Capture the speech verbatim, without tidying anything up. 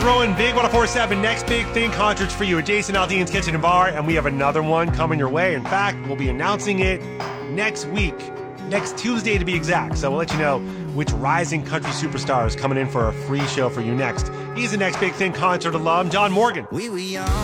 throwing Big one oh four point seven Next Big Thing concerts for you at Jason Aldean's Kitchen and Bar, and we have another one coming your way. In fact, we'll be announcing it next week, next Tuesday to be exact. So we'll let you know which rising country superstar is coming in for a free show for you next. He's the Next Big Thing concert alum, John Morgan. We were young.